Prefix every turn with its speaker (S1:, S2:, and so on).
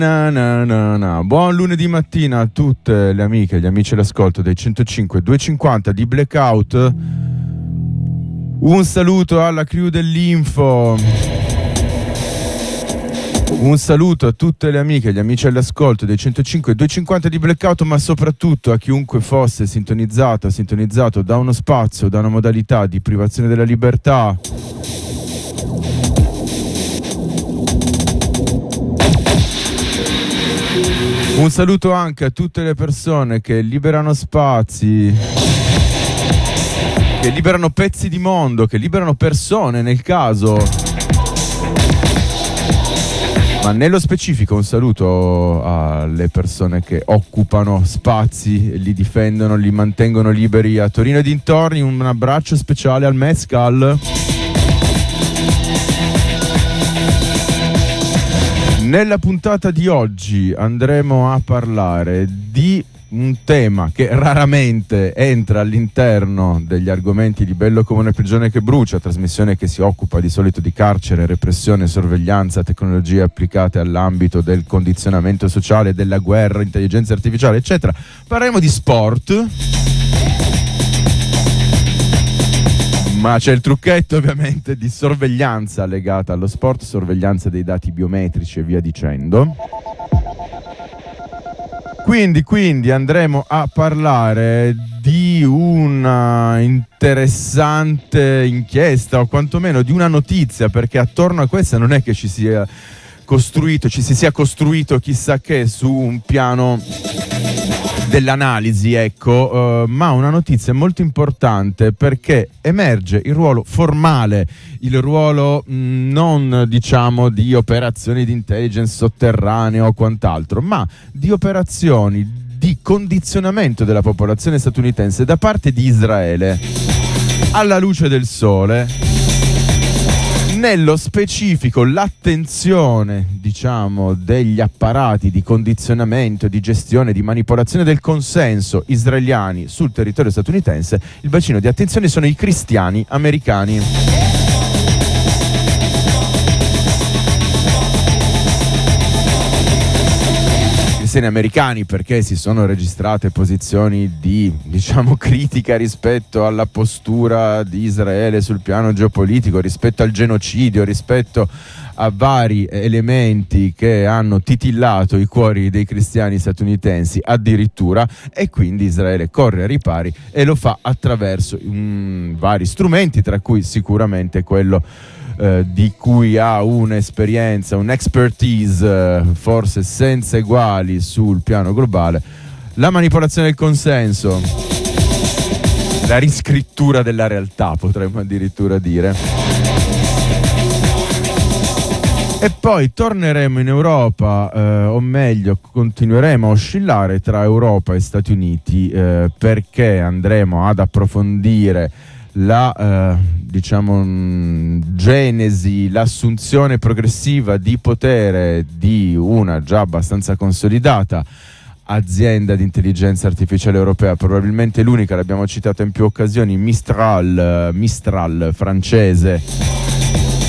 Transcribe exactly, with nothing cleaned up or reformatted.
S1: Na, na, na, na. Buon lunedì mattina a tutte le amiche e gli amici all'ascolto dei centocinque duecentocinquanta di Blackout. Un saluto alla crew dell'Info. Un saluto a tutte le amiche e gli amici all'ascolto dei centocinque duecentocinquanta di Blackout, ma soprattutto a chiunque fosse sintonizzato, sintonizzato da uno spazio, da una modalità di privazione della libertà. Un saluto anche a tutte le persone che liberano spazi, che liberano pezzi di mondo, che liberano persone nel caso. Ma nello specifico un saluto alle persone che occupano spazi, li difendono, li mantengono liberi a Torino e dintorni. Un abbraccio speciale al Mescal. Nella puntata di oggi andremo a parlare di un tema che raramente entra all'interno degli argomenti di Bello Comune Prigione che Brucia, trasmissione che si occupa di solito di carcere, repressione, sorveglianza, tecnologie applicate all'ambito del condizionamento sociale, della guerra, intelligenza artificiale, eccetera. Parleremo di sport. Ma c'è il trucchetto ovviamente di sorveglianza legata allo sport, sorveglianza dei dati biometrici e via dicendo. Quindi, quindi andremo a parlare di una interessante inchiesta o quantomeno di una notizia, perché attorno a questa non è che ci sia costruito, ci si sia costruito chissà che su un piano dell'analisi, ecco, uh, ma una notizia molto importante perché emerge il ruolo formale, il ruolo mh, non diciamo di operazioni di intelligence sotterraneo o quant'altro, ma di operazioni di condizionamento della popolazione statunitense da parte di Israele alla luce del sole. Nello specifico l'attenzione, diciamo, degli apparati di condizionamento, di gestione, di manipolazione del consenso israeliani sul territorio statunitense, il bacino di attenzione sono i cristiani americani. Cristiani americani perché si sono registrate posizioni di, diciamo, critica rispetto alla postura di Israele sul piano geopolitico, rispetto al genocidio, rispetto a vari elementi che hanno titillato i cuori dei cristiani statunitensi addirittura, e quindi Israele corre ai ripari e lo fa attraverso um, vari strumenti, tra cui sicuramente quello Eh, di cui ha un'esperienza, un'expertise eh, forse senza eguali sul piano globale, la manipolazione del consenso, la riscrittura della realtà, potremmo addirittura dire. E poi torneremo in Europa, eh, o meglio continueremo a oscillare tra Europa e Stati Uniti, eh, perché andremo ad approfondire la eh, diciamo mh, genesi, l'assunzione progressiva di potere di una già abbastanza consolidata azienda di intelligenza artificiale europea, probabilmente l'unica, l'abbiamo citata in più occasioni, Mistral, Mistral francese,